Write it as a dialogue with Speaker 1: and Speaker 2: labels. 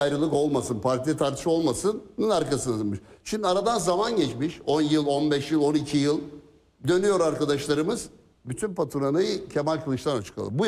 Speaker 1: ayrılık olmasın, partide tartışma olmasının arkasındaymış. Şimdi aradan zaman geçmiş. 10 yıl, 15 yıl, 12 yıl. Dönüyor arkadaşlarımız. Bütün faturanayı Kemal Kılıçdaroğlu çıkardı. Bu